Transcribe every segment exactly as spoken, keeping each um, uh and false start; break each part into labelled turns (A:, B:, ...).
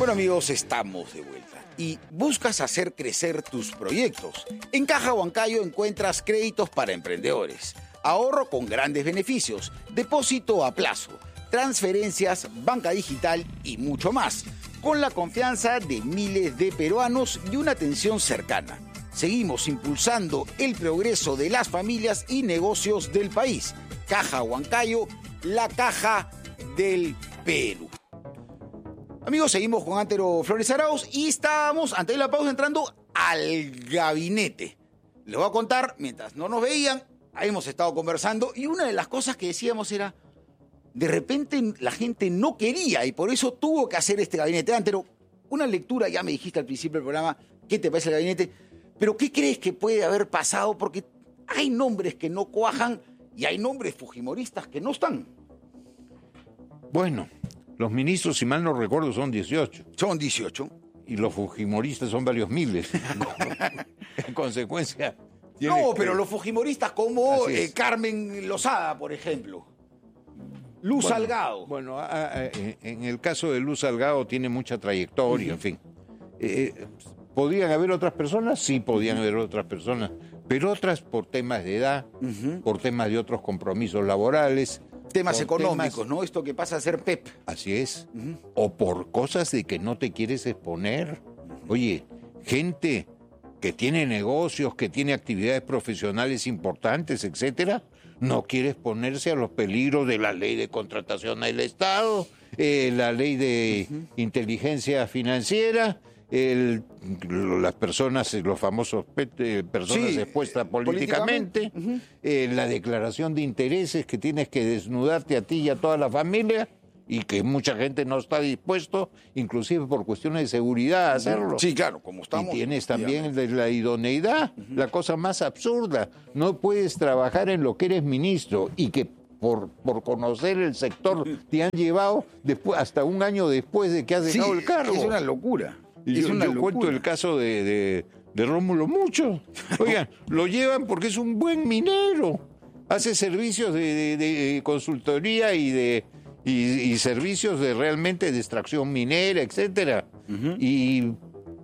A: Bueno amigos, estamos de vuelta y buscas hacer crecer tus proyectos. En Caja Huancayo encuentras créditos para emprendedores, ahorro con grandes beneficios, depósito a plazo, transferencias, banca digital y mucho más, con la confianza de miles de peruanos y una atención cercana. Seguimos impulsando el progreso de las familias y negocios del país. Caja Huancayo, la caja del Perú. Amigos, seguimos con Antero Flores Arauz y estamos, antes de la pausa, entrando al gabinete. Les voy a contar, mientras no nos veían, hemos estado conversando y una de las cosas que decíamos era, de repente la gente no quería y por eso tuvo que hacer este gabinete. Antero, una lectura, ya me dijiste al principio del programa, ¿qué te parece el gabinete? Pero ¿qué crees que puede haber pasado? Porque hay nombres que no cuajan y hay nombres fujimoristas que no están.
B: Bueno, los ministros, si mal no recuerdo, son dieciocho.
A: Son dieciocho.
B: Y los fujimoristas son varios miles. En consecuencia...
A: No, pero que... los fujimoristas como eh,
B: es.
A: Carmen Lozada, por ejemplo. Luz
B: bueno,
A: Salgado.
B: Bueno, a, a, en el caso de Luz Salgado tiene mucha trayectoria, uh-huh. en fin. Eh, ¿Podían haber otras personas? Sí, podían haber otras personas. Pero otras por temas de edad, uh-huh. por temas de otros compromisos laborales...
A: Temas económicos, temas, ¿no? Esto que pasa a ser P E P.
B: Así es. Uh-huh. O por cosas de que no te quieres exponer. Uh-huh. Oye, gente que tiene negocios, que tiene actividades profesionales importantes, etcétera, no quiere exponerse a los peligros de la ley de contratación del Estado, eh, la ley de uh-huh. inteligencia financiera, el, las personas, los famosos eh, personas sí, expuestas políticamente, políticamente. Uh-huh. eh, la declaración de intereses que tienes que desnudarte a ti y a toda la familia y que mucha gente no está dispuesto, inclusive por cuestiones de seguridad, a hacerlo.
A: Sí, claro, como estamos.
B: Y tienes también el de la idoneidad, uh-huh. la cosa más absurda. No puedes trabajar en lo que eres ministro y que por, por conocer el sector te han llevado después, hasta un año después de que has dejado
A: sí,
B: el cargo.
A: Es una locura.
B: Y
A: es
B: yo,
A: una
B: yo
A: locura.
B: cuento el caso de, de, de Rómulo Mucho. Oigan, lo llevan porque es un buen minero. Hace servicios de, de, de consultoría y de y, y servicios de realmente de extracción minera, etcétera. Uh-huh. Y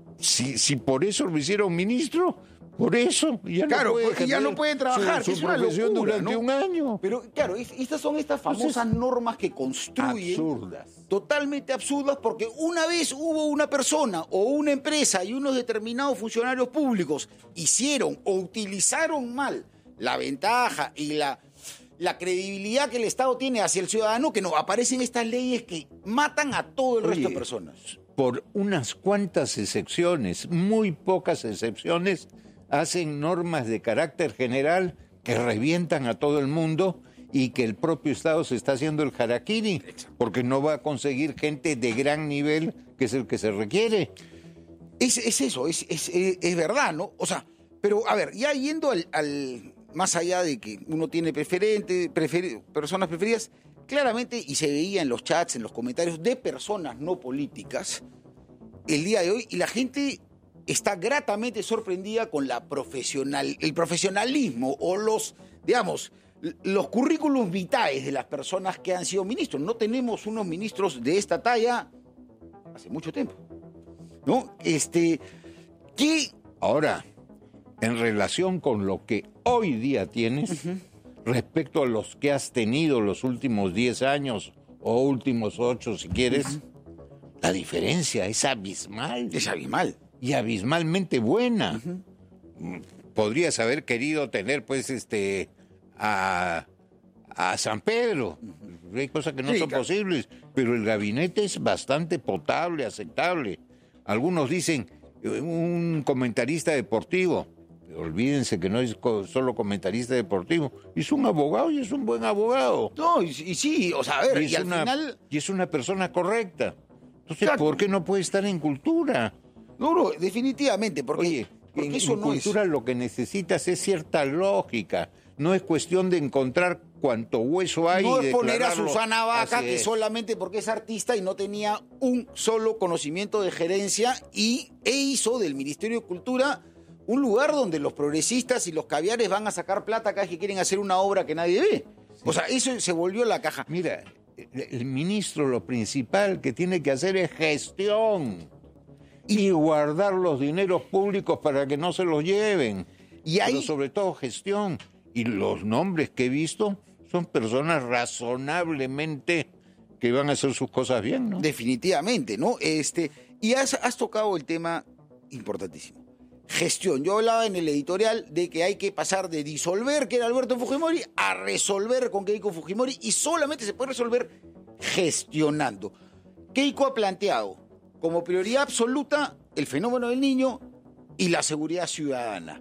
B: si, si por eso lo hicieron ministro, por eso ya
A: claro,
B: no puede,
A: porque ya no puede trabajar,
B: su,
A: su
B: su profesión
A: locura,
B: durante
A: ¿no?
B: un año.
A: Pero claro, estas son estas famosas Entonces, normas que construyen
B: absurdas.
A: Totalmente absurdas, porque una vez hubo una persona o una empresa y unos determinados funcionarios públicos hicieron o utilizaron mal la ventaja y la, la credibilidad que el Estado tiene hacia el ciudadano, que no aparecen estas leyes que matan a todo el Oye, resto de personas.
B: Por unas cuantas excepciones, muy pocas excepciones, hacen normas de carácter general que revientan a todo el mundo y que el propio Estado se está haciendo el harakiri, porque no va a conseguir gente de gran nivel, que es el que se requiere.
A: Es, es eso, es, es, es verdad, ¿no? O sea, pero a ver, ya yendo al, al más allá de que uno tiene preferente, prefer, personas preferidas, claramente, y se veía en los chats, en los comentarios de personas no políticas, el día de hoy, y la gente está gratamente sorprendida con la profesional, el profesionalismo o los, digamos, los currículums vitae de las personas que han sido ministros. No tenemos unos ministros de esta talla hace mucho tiempo, ¿no? Este, ¿qué?
B: Ahora, en relación con lo que hoy día tienes, uh-huh. respecto a los que has tenido los últimos diez años o últimos ocho, si quieres, uh-huh. la diferencia es abismal.
A: Es abismal.
B: Y abismalmente buena. Uh-huh. Podrías haber querido tener, pues, este, a, a San Pedro. Uh-huh. Hay cosas que no sí, son claro. posibles, pero el gabinete es bastante potable, aceptable. Algunos dicen, un comentarista deportivo. Olvídense que no es solo comentarista deportivo, es un abogado y es un buen abogado.
A: No, y, y sí, o sea, a ver, y,
B: y
A: al
B: una,
A: final...
B: Y es una persona correcta. Entonces,
A: claro.
B: ¿por qué no puede estar en cultura?
A: No, no, definitivamente, porque,
B: Oye,
A: porque
B: en,
A: eso
B: en
A: no
B: cultura
A: es...
B: lo que necesitas es cierta lógica. No es cuestión de encontrar cuánto hueso hay.
A: No
B: y
A: es poner a Susana Vaca,
B: Así
A: que
B: es.
A: solamente porque es artista y no tenía un solo conocimiento de gerencia, y e hizo del Ministerio de Cultura un lugar donde los progresistas y los caviares van a sacar plata cada vez que quieren hacer una obra que nadie ve. Sí. O sea, eso se volvió la caja.
B: Mira, el ministro lo principal que tiene que hacer es gestión y guardar los dineros públicos para que no se los lleven. Y ahí, pero sobre todo gestión. Y los nombres que he visto son personas razonablemente que van a hacer sus cosas bien, ¿no?
A: Definitivamente, ¿no? Este, y has, has tocado el tema importantísimo. Gestión. Yo hablaba en el editorial de que hay que pasar de disolver, que era Alberto Fujimori, a resolver con Keiko Fujimori, y solamente se puede resolver gestionando. Keiko ha planteado como prioridad absoluta el fenómeno del niño y la seguridad ciudadana.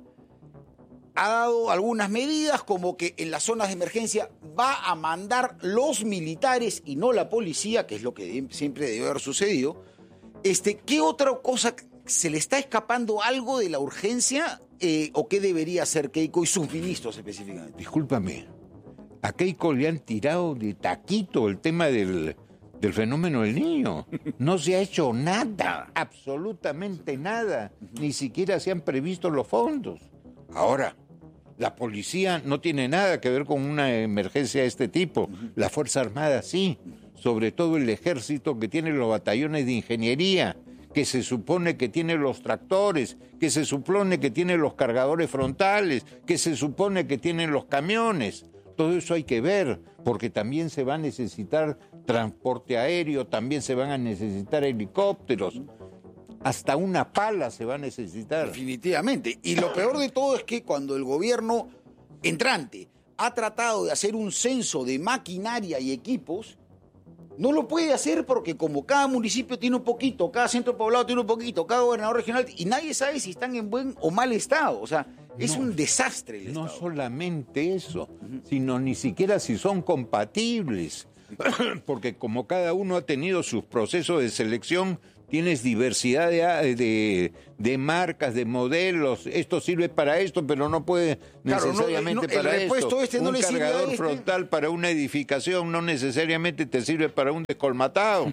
A: Ha dado algunas medidas como que en las zonas de emergencia va a mandar los militares y no la policía, que es lo que siempre debe haber sucedido. Este, ¿qué otra cosa se le está escapando algo de la urgencia eh, o qué debería hacer Keiko y sus ministros específicamente?
B: Discúlpame, a Keiko le han tirado de taquito el tema del, del fenómeno del niño. No se ha hecho nada, absolutamente nada. Ni siquiera se han previsto los fondos. Ahora, la policía no tiene nada que ver con una emergencia de este tipo. La Fuerza Armada sí, sobre todo el ejército que tiene los batallones de ingeniería, que se supone que tiene los tractores, que se supone que tiene los cargadores frontales, que se supone que tienen los camiones. Todo eso hay que ver, porque también se va a necesitar transporte aéreo, también se van a necesitar helicópteros. Hasta una pala se va a necesitar.
A: Definitivamente. Y lo peor de todo es que cuando el gobierno entrante ha tratado de hacer un censo de maquinaria y equipos, no lo puede hacer porque como cada municipio tiene un poquito, cada centro poblado tiene un poquito, cada gobernador regional, y nadie sabe si están en buen o mal estado. O sea, es no, un desastre el
B: no
A: estado.
B: Solamente eso, uh-huh. sino ni siquiera si son compatibles. Porque como cada uno ha tenido sus procesos de selección, tienes diversidad de, de, de marcas, de modelos. Esto sirve para esto, pero no puede claro, necesariamente no, no, para esto. Este no un le cargador este. frontal para una edificación no necesariamente te sirve para un descolmatado.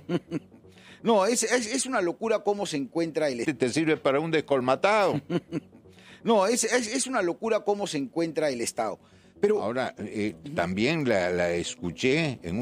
A: No, es, es, es una locura cómo se encuentra el...
B: Te sirve para un descolmatado.
A: No, es, es, es una locura cómo se encuentra el Estado. Pero
B: ahora, eh, también la, la escuché en un